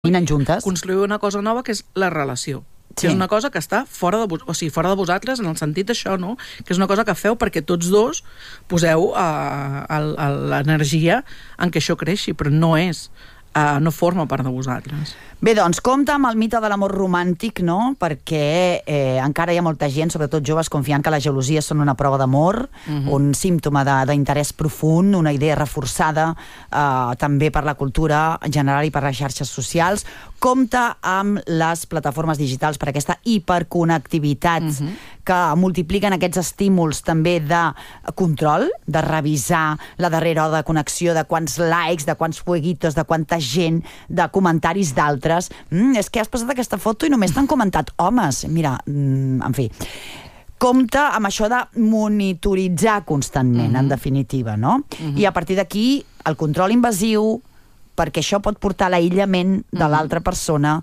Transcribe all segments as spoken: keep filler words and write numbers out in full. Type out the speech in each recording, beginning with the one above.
caminen juntes. Construir una cosa nova que és la relació. Sí. Que és una cosa que està fora de, o sigui, fora de vosaltres, en el sentit d'això, no? Que és una cosa que feu perquè tots dos poseu uh, l'energia en què això creixi, però no és, uh, no forma part de vosaltres. Bé, doncs, compta amb el mite de l'amor romàntic, no? Perquè eh, encara hi ha molta gent, sobretot joves, confiant que les gelosies són una prova d'amor, uh-huh. un símptoma d'interès profund, una idea reforçada eh, també per la cultura en general i per les xarxes socials. Compta amb les plataformes digitals per aquesta hiperconnectivitat uh-huh. que multipliquen aquests estímuls també de control, de revisar la darrera hora de connexió, de quants likes, de quants fueguitos, de quanta gent, de comentaris d'altres. Mm, és que has posat aquesta foto i només t'han comentat homes. Mira, mm, en fi, compta amb això de monitoritzar constantment, mm-hmm. en definitiva, no? Mm-hmm. I a partir d'aquí, el control invasiu, perquè això pot portar a l'aïllament de mm-hmm. l'altra persona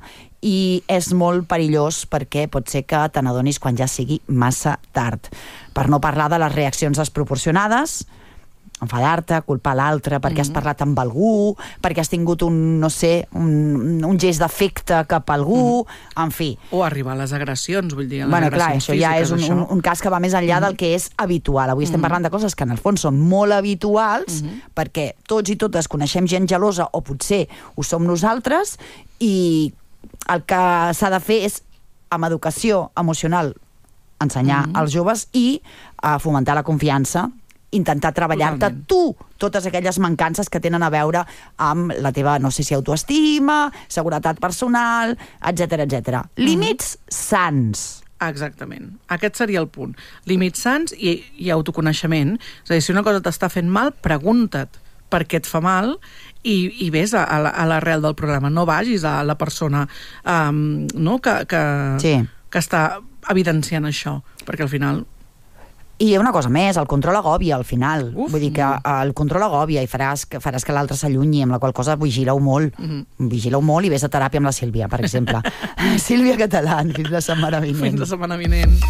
i és molt perillós perquè pot ser que te n'adonis quan ja sigui massa tard. Per no parlar de les reaccions desproporcionades, enfadar-te, culpar l'altre perquè mm-hmm. has parlat amb algú, perquè has tingut un, no sé, un, un gest d'afecte cap a algú, mm-hmm. en fi. O arribar a les agressions, vull dir, a les bueno, clar, agressions això físiques, ja és un, un, un cas que va més enllà mm-hmm. del que és habitual. Avui mm-hmm. estem parlant de coses que en el fons són molt habituals, mm-hmm. perquè tots i totes coneixem gent gelosa, o potser ho som nosaltres, i el que s'ha de fer és, amb educació emocional, ensenyar mm-hmm. als joves i a fomentar la confiança, intentar treballar-te tu totes aquelles mancances que tenen a veure amb la teva, no sé si autoestima, seguretat personal, etcètera, etcètera. Mm-hmm. Límits sants. Exactament. Aquest seria el punt. Límits sants i, i autoconeixement. És a dir, si una cosa t'està fent mal, pregunta't per què et fa mal i, i ves a, a l'arrel del problema. No vagis a la persona um, no, que, que, sí. que està evidenciant això, perquè al final... I una cosa més, el control agòbia al final. Uf, vull dir que el control agòbia i faràs que, faràs que l'altre s'allunyi, amb la qual cosa vigila-ho molt. Mm-hmm. Vigila-ho molt i vés a teràpia amb la Sílvia, per exemple. Sílvia Catalán, fins la setmana vinent. Fins la setmana vinent.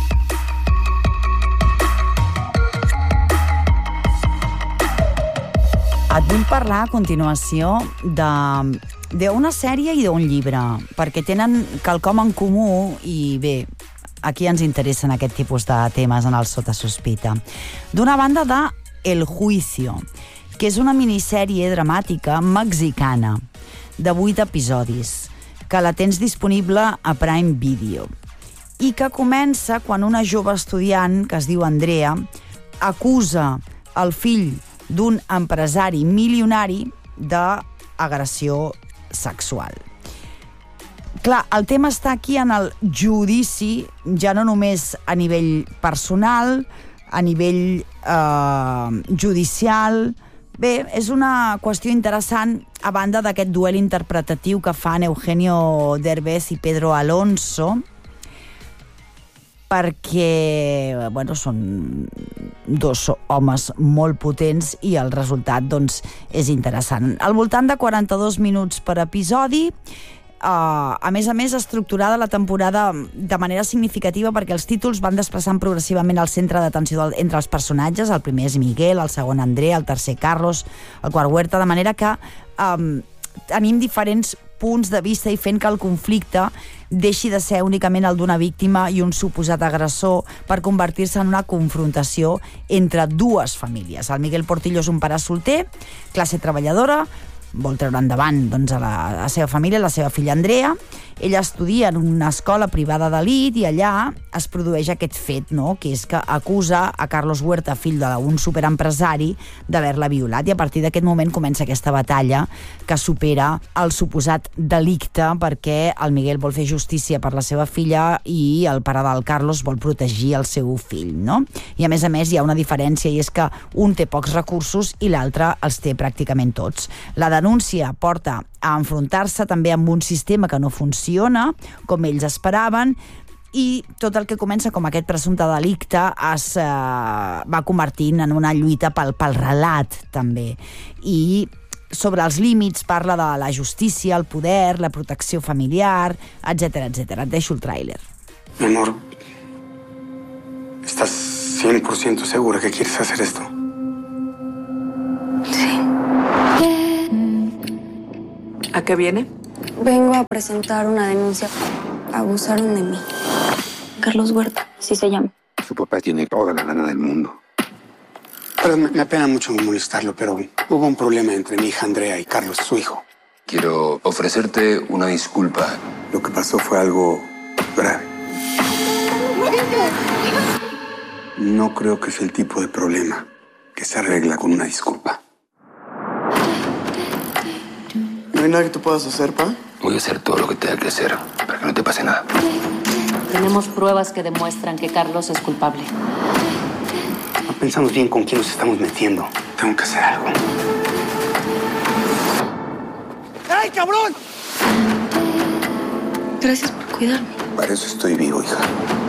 Et vull parlar a continuació de d'una sèrie i d'un llibre, perquè tenen quelcom en comú i bé, aquí ens interessen aquest tipus de temes en el Sota Sospita. D'una banda de El Juicio, que és una minissèrie dramàtica mexicana de vuit episodis, que la tens disponible a Prime Video i que comença quan una jove estudiant, que es diu Andrea, acusa el fill d'un empresari milionari d'agressió sexual. Clar, el tema està aquí en el judici, ja no només a nivell personal, a nivell eh, judicial. Bé, és una qüestió interessant a banda d'aquest duel interpretatiu que fan Eugenio Derbez i Pedro Alonso, perquè bueno, són dos homes molt potents i el resultat doncs, és interessant. Al voltant de quaranta-dos minuts per episodi, Uh, a més a més, estructurada la temporada de manera significativa perquè els títols van desplaçant progressivament el centre d'atenció entre els personatges. El primer és Miguel, el segon Andrea, el tercer Carlos, el quart Huerta, de manera que um, tenim diferents punts de vista i fent que el conflicte deixi de ser únicament el d'una víctima i un suposat agressor per convertir-se en una confrontació entre dues famílies. El Miguel Portillo és un pare solter, classe treballadora, vol treure endavant doncs, a, la, a la seva família, la seva filla Andrea. Ella estudia en una escola privada d'elit i allà es produeix aquest fet, no? Que és que acusa a Carlos Huerta, fill d'un superempresari, d'haver-la violat, i a partir d'aquest moment comença aquesta batalla que supera el suposat delicte perquè el Miguel vol fer justícia per la seva filla i el pare del Carlos vol protegir el seu fill, no? I a més a més hi ha una diferència i és que un té pocs recursos i l'altre els té pràcticament tots. La denúncia porta a enfrontar-se també amb un sistema que no funciona com ells esperaven i tot el que comença com aquest presumpte delicte es eh, va convertint en una lluita pel, pel relat també. I sobre els límits parla de la justícia, el poder, la protecció familiar, etcètera, etcètera. Et deixo el tràiler. Mi amor, ¿estás cien por ciento segura que quieres hacer esto? Sí. ¿A qué viene? Vengo a presentar una denuncia. Abusaron de mí. Carlos Huerta, así se llama. Su papá tiene toda la lana del mundo. Pero me, me apena mucho molestarlo, pero hubo un problema entre mi hija Andrea y Carlos, su hijo. Quiero ofrecerte una disculpa. Lo que pasó fue algo grave. No creo que sea el tipo de problema que se arregla con una disculpa. ¿No hay nada que tú puedas hacer, pa? Voy a hacer todo lo que tenga que hacer para que no te pase nada. Tenemos pruebas que demuestran que Carlos es culpable. No pensamos bien con quién nos estamos metiendo. Tengo que hacer algo. ¡Ay, cabrón! Gracias por cuidarme. Para eso estoy vivo, hija.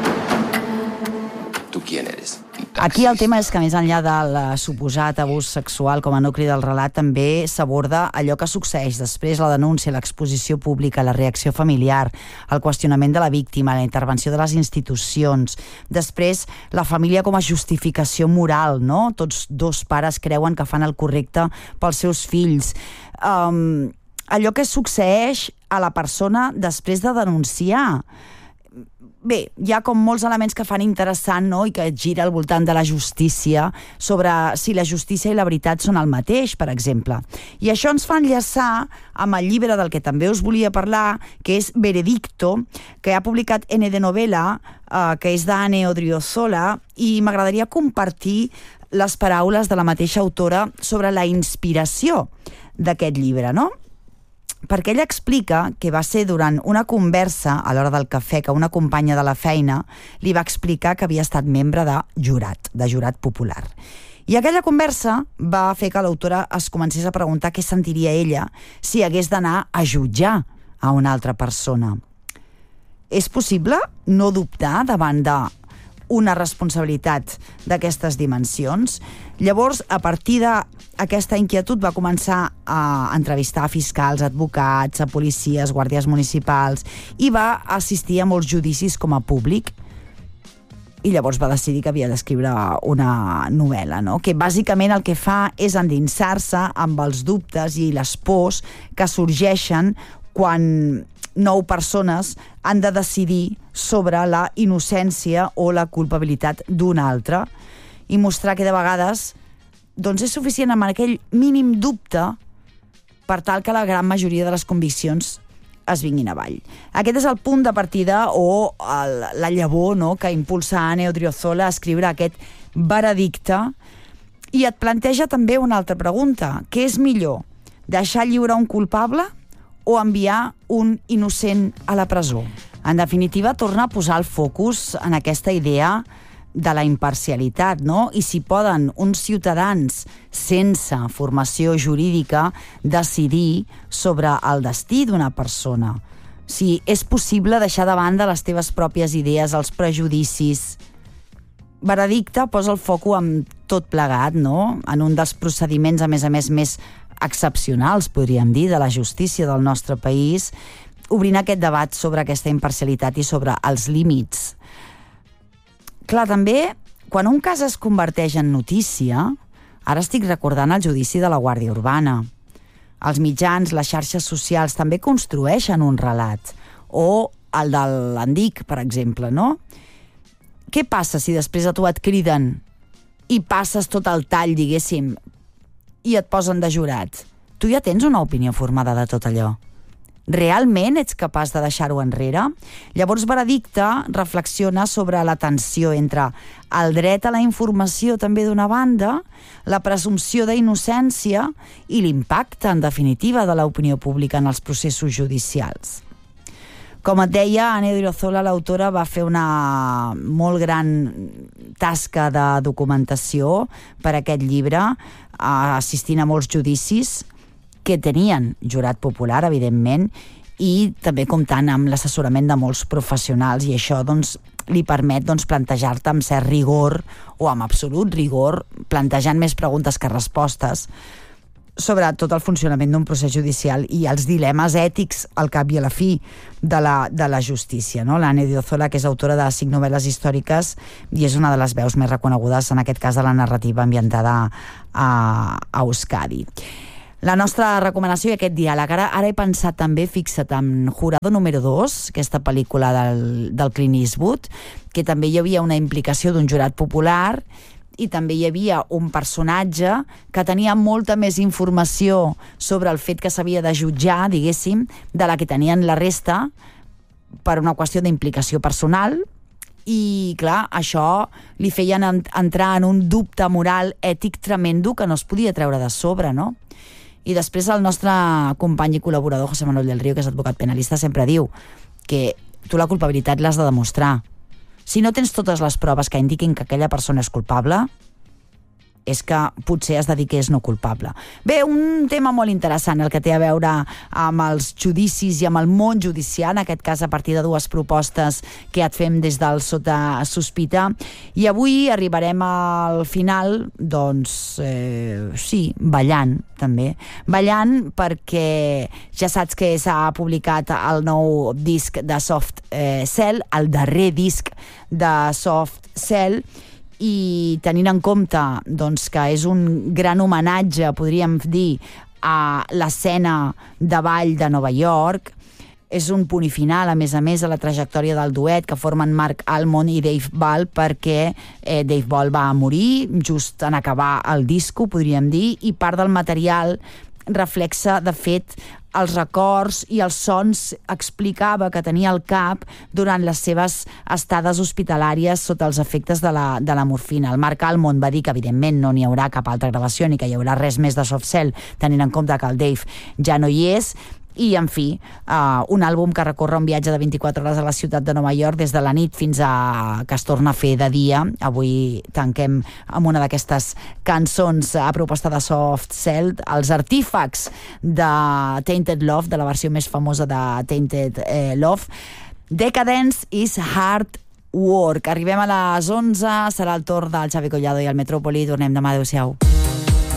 ¿Tú quién eres? Aquí el tema és que més enllà del suposat abús sexual com a nucli del relat també s'aborda allò que succeeix després, la denúncia, l'exposició pública, la reacció familiar, el qüestionament de la víctima, la intervenció de les institucions, després la família com a justificació moral, no? Tots dos pares creuen que fan el correcte pels seus fills. Um, allò que succeeix a la persona després de denunciar. Bé, hi ha com molts elements que fan interessant, no?, i que gira al voltant de la justícia, sobre si la justícia i la veritat són el mateix, per exemple. I això ens fa enllaçar amb el llibre del que també us volia parlar, que és Veredicto, que ha publicat N de Novela, eh, que és d'Anne Odriozola, i m'agradaria compartir les paraules de la mateixa autora sobre la inspiració d'aquest llibre, no? Perquè ella explica que va ser durant una conversa a l'hora del cafè que una companya de la feina li va explicar que havia estat membre de jurat, de jurat popular. I aquella conversa va fer que l'autora es comencés a preguntar què sentiria ella si hagués d'anar a jutjar a una altra persona. És possible no dubtar davant de una responsabilitat d'aquestes dimensions? Llavors, a partir d'aquesta inquietud va començar a entrevistar a fiscals, advocats, a policies, guàrdies municipals, i va assistir a molts judicis com a públic. I llavors va decidir que havia d'escriure una novel·la, no?, que bàsicament el que fa és endinsar-se amb els dubtes i les pors que sorgeixen quan nou persones han de decidir sobre la innocència o la culpabilitat d'un altre i mostrar que de vegades doncs és suficient amb aquell mínim dubte per tal que la gran majoria de les conviccions es vinguin avall. Aquest és el punt de partida o el, la llavor, no?, que impulsa Anne Odriozola a escriure aquest veredicte, i et planteja també una altra pregunta. Què és millor? Deixar lliure un culpable o enviar un innocent a la presó? En definitiva, torna a posar el focus en aquesta idea de la imparcialitat, no? I si poden uns ciutadans sense formació jurídica decidir sobre el destí d'una persona, si és possible deixar de banda les teves pròpies idees, els prejudicis. Veredicte posa el focus amb tot plegat, no?, en un dels procediments, a més a més, més excepcionals, podríem dir, de la justícia del nostre país, obrint aquest debat sobre aquesta imparcialitat i sobre els límits. Clar, també, quan un cas es converteix en notícia, ara estic recordant el judici de la Guàrdia Urbana. Els mitjans, les xarxes socials també construeixen un relat, o el de l'Andic, per exemple, no? Què passa si després a tu et criden i passes tot el tall, diguéssim, i et posen de jurat? Tu ja tens una opinió formada de tot allò. Realment ets capaç de deixar-ho enrere? Llavors, Veredicte reflexiona sobre la tensió entre el dret a la informació també d'una banda, la presumpció d'innocència i l'impacte, en definitiva, de l'opinió pública en els processos judicials. Com et deia, Anne Odriozola, l'autora, va fer una molt gran tasca de documentació per a aquest llibre, assistint a molts judicis que tenien jurat popular, evidentment, i també comptant amb l'assessorament de molts professionals, i això doncs, li permet doncs, plantejar-te amb cert rigor, o amb absolut rigor, plantejant més preguntes que respostes, sobre tot el funcionament d'un procés judicial i els dilemes ètics, al cap i a la fi, de la, de la justícia, no? L'Anne Odriozola, que és autora de cinc novel·les històriques i és una de les veus més reconegudes, en aquest cas, de la narrativa ambientada a, a Euskadi. La nostra recomanació i aquest diàleg. Ara, ara he pensat també, fixa't, en Jurado número dos, aquesta pel·lícula del, del Clint Eastwood, que també hi havia una implicació d'un jurat popular i també hi havia un personatge que tenia molta més informació sobre el fet que s'havia de jutjar, diguéssim, de la que tenien la resta per una qüestió d'implicació personal. I, clar, això li feien entrar en un dubte moral ètic tremendo que no es podia treure de sobre, no? I després el nostre company i col·laborador José Manuel del Río, que és advocat penalista, sempre diu que tu la culpabilitat l'has de demostrar. Si no tens totes les proves que indiquin que aquella persona és culpable, és que potser has de dir que és no culpable. Bé, un tema molt interessant, el que té a veure amb els judicis i amb el món judicial, en aquest cas a partir de dues propostes que et fem des del Sota Sospita. I avui arribarem al final, doncs, eh, sí, ballant, també. Ballant perquè ja saps que s'ha publicat el nou disc de Soft eh, Cell, el darrer disc de Soft Cell, i tenint en compte doncs, que és un gran homenatge, podríem dir, a l'escena de ball de Nova York. És un punt i final, a més a més, a la trajectòria del duet que formen Mark Almond i Dave Ball, perquè eh, Dave Ball va morir just en acabar el disco, podríem dir, i part del material reflexa, de fet, els records i els sons explicava que tenia al cap durant les seves estades hospitalàries sota els efectes de la, de la morfina. El Mark Almond va dir que evidentment no n'hi haurà cap altra gravació ni que hi haurà res més de Soft Cell, tenint en compte que el Dave ja no hi és. I, en fi, uh, un àlbum que recorre un viatge de vint-i-quatre hores a la ciutat de Nova York des de la nit fins a que es torna a fer de dia. Avui tanquem amb una d'aquestes cançons a proposta de Soft Cell, els artífecs de Tainted Love, de la versió més famosa de Tainted eh, Love. Decadence is Hard Work. Arribem a les onze, serà el torn del Xavi Collado i el Metròpoli. Tornem demà, adeu-siau.